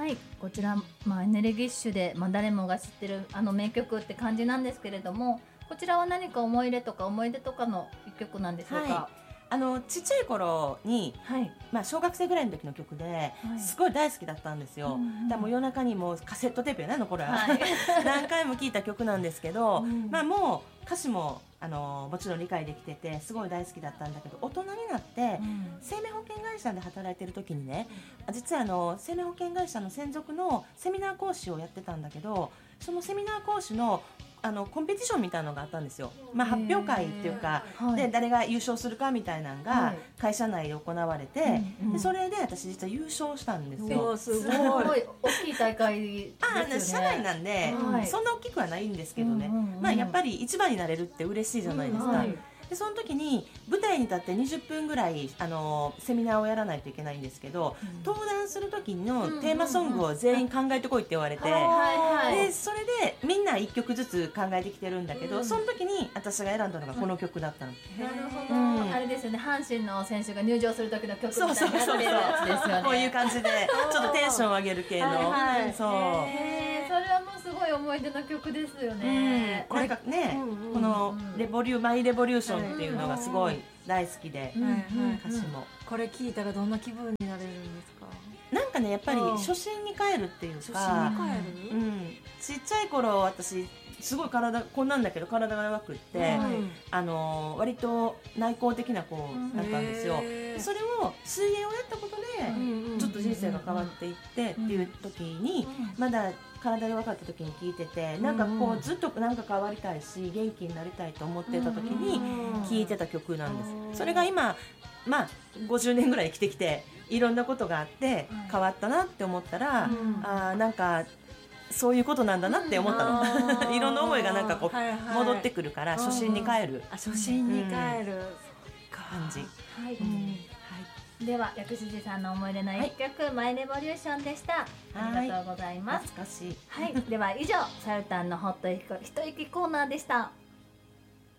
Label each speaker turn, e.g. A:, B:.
A: はい、こちら、エネルギッシュで、誰もが知ってる名曲って感じなんですけれども、こちらは何か思い出とかの一曲なんでしょうか？
B: ちっちゃい頃に、
A: はい、
B: 小学生ぐらいの時の曲で、すごい大好きだったんですよ。でも夜中にもうカセットテープやなのこれは、何回も聴いた曲なんですけど、もう歌詞ももちろん理解できててすごい大好きだったんだけど、大人になって、生命保険会社で働いてる時にね、実は生命保険会社の専属のセミナー講師をやってたんだけど、そのセミナー講師のコンペティションみたいなのがあったんですよ。発表会っていうか、で誰が優勝するかみたいなのが会社内で行われて、でそれで私実は優勝したんですよ。
A: すごい大きい大会ですよね。
B: 社内なんで、そんな大きくはないんですけどね、やっぱり一番になれるって嬉しいじゃないですか。でその時に舞台に立って20分ぐらいセミナーをやらないといけないんですけど、登壇する時のテーマソングを全員考えてこいって言われて、でそれでみんな1曲ずつ考えてきてるんだけど、その時に私が選んだのがこの曲だったの。
A: なるほど、あれですよね、阪神の選手が入場する時の曲みたいになってるやつですよね。
B: こういう感じでちょっとテンションを上げる系の、
A: それはもうすごい思い出の曲ですよね。
B: これがね、このマイレボリューションっていうのがすごい大好きで、歌詞も
C: これ聞いたらどんな気分になれるんですか？
B: なんかね、やっぱり初心に帰るっていうか、ちっちゃい頃私すごいこんなんだけど体が弱くって、割と内向的な子だったんですよ。それを水泳をやったことでちょっと人生が変わっていってっていう時に、まだ体弱かった時に聞いてて、なんかこうずっとなんか変わりたいし元気になりたいと思ってた時に聞いてた曲なんです。それが今50年ぐらい生きてきていろんなことがあって変わったなって思ったら、なんかそういうことなんだなって思ったの。いろんな思いがなんかこう戻ってくるから、初心に帰る
C: 初心に帰る
B: 感じ。
A: では薬師寺さんの思い出の一曲、マイレボリューションでした。ありがとうございます。
B: 懐かしい。
A: では以上、さゆたんのほっと一息コーナーでした。